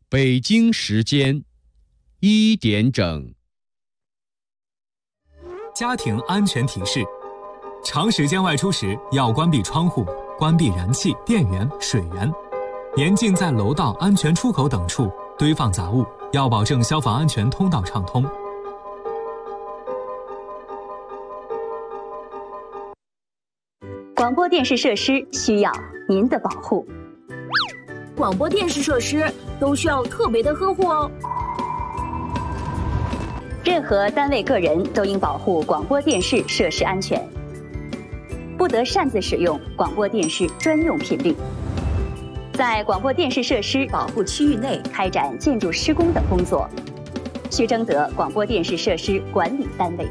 北京时间1点整。 家庭安全提示：长时间外出时要关闭窗户、关闭燃气、电源、水源，严禁在楼道安全出口等处堆放杂物，要保证消防安全通道畅通。 广播电视设施需要您的保护。 广播电视设施都需要特别的呵护哦。 任何单位个人都应保护广播电视设施安全，不得擅自使用广播电视专用频率。在广播电视设施保护区域内开展建筑施工等工作，需征得广播电视设施管理单位